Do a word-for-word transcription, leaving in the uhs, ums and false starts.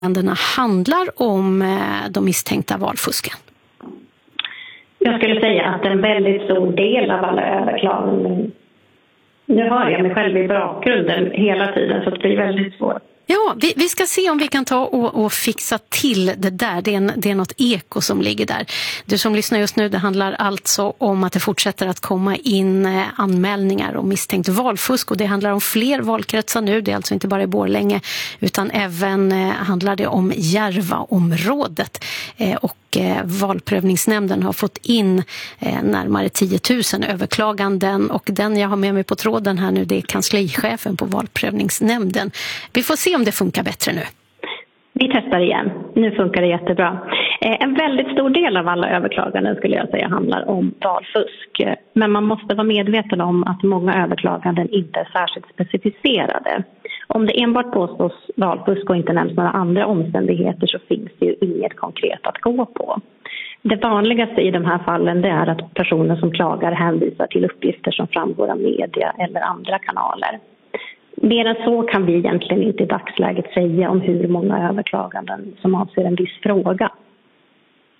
ärendena handlar om eh, de misstänkta valfusken? Jag skulle säga att en väldigt stor del av alla överklaganden, nu har jag mig själv i bakgrunden hela tiden så det blir väldigt svårt. Ja, vi, vi ska se om vi kan ta och, och fixa till det där. Det är, en, det är något eko som ligger där. Du som lyssnar just nu, det handlar alltså om att det fortsätter att komma in eh, anmälningar om misstänkt valfusk. Och det handlar om fler valkretsar nu. Det är alltså inte bara i Borlänge utan även eh, handlar det om Järvaområdet. Eh, och eh, valprövningsnämnden har fått in eh, närmare tio tusen överklaganden. Och den jag har med mig på tråden här nu, det är kanslichefen på valprövningsnämnden. Vi får se om det funkar bättre nu. Vi testar igen. Nu funkar det jättebra. En väldigt stor del av alla överklaganden skulle jag säga handlar om valfusk. Men man måste vara medveten om att många överklaganden inte är särskilt specificerade. Om det enbart påstås valfusk och inte nämns några andra omständigheter så finns det ju inget konkret att gå på. Det vanligaste i de här fallen det är att personer som klagar hänvisar till uppgifter som framgår av media eller andra kanaler. Mer än så kan vi egentligen inte i dagsläget säga om hur många överklaganden som avser en viss fråga.